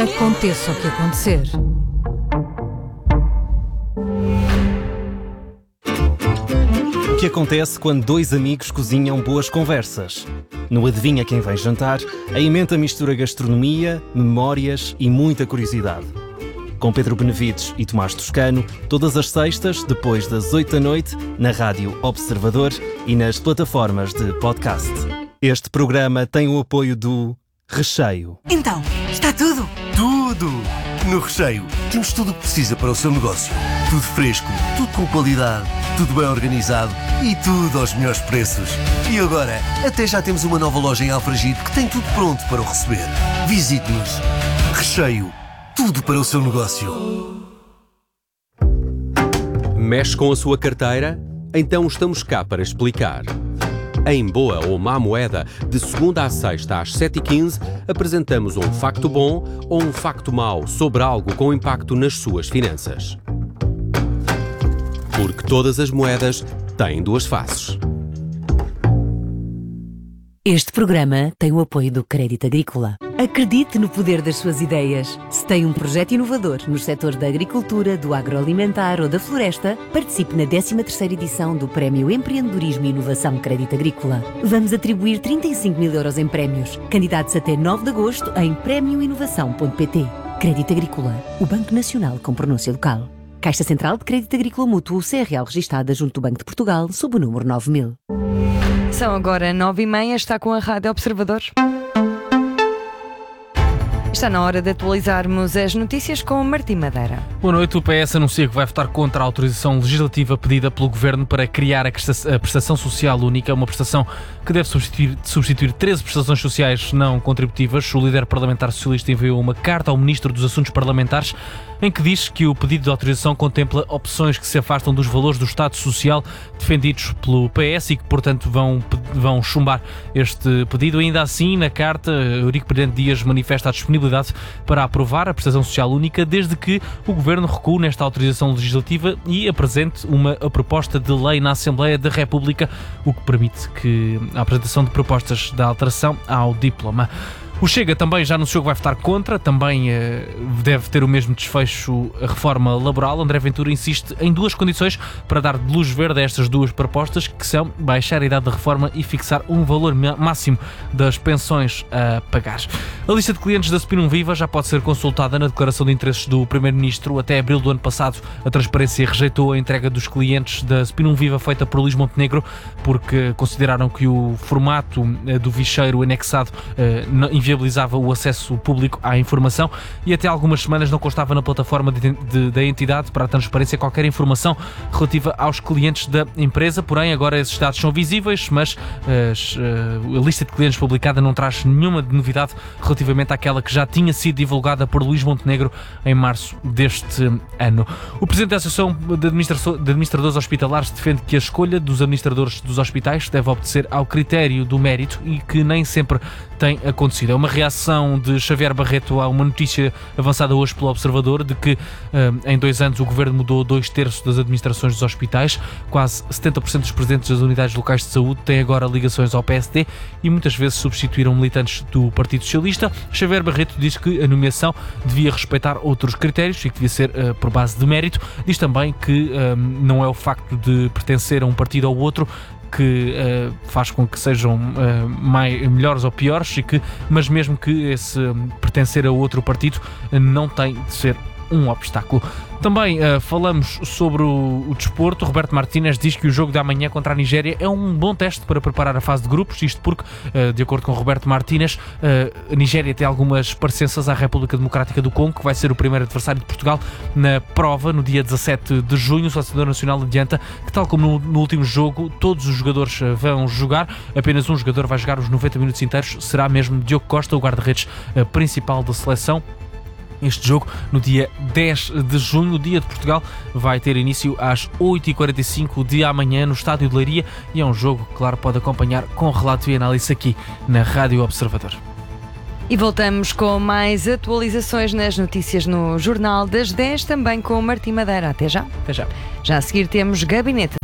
Aconteça o que acontecer. O que acontece quando dois amigos cozinham boas conversas? No Adivinha Quem Vem Jantar, a emenda mistura gastronomia, memórias e muita curiosidade. Com Pedro Benevides e Tomás Toscano, todas as sextas, depois das 8 da noite, na Rádio Observador e nas plataformas de podcast. Este programa tem o apoio do Recheio. Então, está tudo? Tudo! No Recheio temos tudo o que precisa para o seu negócio. Tudo fresco, tudo com qualidade, tudo bem organizado e tudo aos melhores preços. E agora, até já temos uma nova loja em Alfragide que tem tudo pronto para o receber. Visite-nos. Recheio. Tudo para o seu negócio. Mexe com a sua carteira? Então estamos cá para explicar. Em Boa ou Má Moeda, de segunda à sexta às 7h15, apresentamos um facto bom ou um facto mau sobre algo com impacto nas suas finanças. Porque todas as moedas têm duas faces. Este programa tem o apoio do Crédito Agrícola. Acredite no poder das suas ideias. Se tem um projeto inovador nos setores da agricultura, do agroalimentar ou da floresta, participe na 13ª edição do Prémio Empreendedorismo e Inovação Crédito Agrícola. Vamos atribuir 35 mil euros em prémios. Candidatos até 9 de agosto em premioinovação.pt. Crédito Agrícola, o Banco Nacional com pronúncia local. Caixa Central de Crédito Agrícola Mútuo CRL registada junto do Banco de Portugal, sob o número 9000. São agora 9h30, está com a Rádio Observador. Está na hora de atualizarmos as notícias com Martim Madeira. Boa noite. O PS anuncia que vai votar contra a autorização legislativa pedida pelo Governo para criar a prestação social única, uma prestação que deve substituir 13 prestações sociais não contributivas. O líder parlamentar socialista enviou uma carta ao Ministro dos Assuntos Parlamentares em que diz que o pedido de autorização contempla opções que se afastam dos valores do Estado Social defendidos pelo PS e que, portanto, vão chumbar este pedido. Ainda assim, na carta, Eurico Brilhante Dias manifesta a disponibilidade para aprovar a prestação social única desde que o Governo recue nesta autorização legislativa e apresente uma proposta de lei na Assembleia da República, o que permite que a apresentação de propostas da alteração ao diploma. O Chega também já anunciou que vai votar contra, também deve ter o mesmo desfecho a reforma laboral. André Ventura insiste em duas condições para dar luz verde a estas duas propostas, que são baixar a idade da reforma e fixar um valor máximo das pensões a pagar. A lista de clientes da Spinum Viva já pode ser consultada na declaração de interesses do Primeiro-Ministro. Até abril do ano passado, a Transparência rejeitou a entrega dos clientes da Spinum Viva feita por Luís Montenegro, porque consideraram que o formato do ficheiro anexado inviabilizava o acesso público à informação e até algumas semanas não constava na plataforma da entidade para a transparência qualquer informação relativa aos clientes da empresa. Porém, agora esses dados são visíveis, mas a lista de clientes publicada não traz nenhuma novidade relativamente àquela que já tinha sido divulgada por Luís Montenegro em março deste ano. O Presidente da Associação de Administradores Hospitalares defende que a escolha dos administradores dos hospitais deve obedecer ao critério do mérito e que nem sempre tem acontecido. É uma reação de Xavier Barreto a uma notícia avançada hoje pelo Observador de que em 2 anos o Governo mudou 2/3 das administrações dos hospitais. Quase 70% dos presidentes das unidades locais de saúde têm agora ligações ao PSD e muitas vezes substituíram militantes do Partido Socialista. Xavier Barreto diz que a nomeação devia respeitar outros critérios e que devia ser por base de mérito. Diz também que não é o facto de pertencer a um partido ou outro que faz com que sejam melhores ou piores, mas mesmo que esse pertencer a outro partido não tem de ser um obstáculo. Também falamos sobre o desporto. Roberto Martínez diz que o jogo de amanhã contra a Nigéria é um bom teste para preparar a fase de grupos, isto porque, de acordo com Roberto Martínez, a Nigéria tem algumas parecenças à República Democrática do Congo, que vai ser o primeiro adversário de Portugal na prova, no dia 17 de junho. O selecionador nacional adianta que, tal como no último jogo, todos os jogadores vão jogar, apenas um jogador vai jogar os 90 minutos inteiros, será mesmo Diogo Costa, o guarda-redes principal da seleção. Este jogo, no dia 10 de junho, o Dia de Portugal, vai ter início às 8h45 de amanhã no Estádio de Leiria e é um jogo que, claro, pode acompanhar com relato e análise aqui na Rádio Observador. E voltamos com mais atualizações nas notícias no Jornal das 10, também com o Martim Madeira. Até já. Até já. Já a seguir temos Gabinete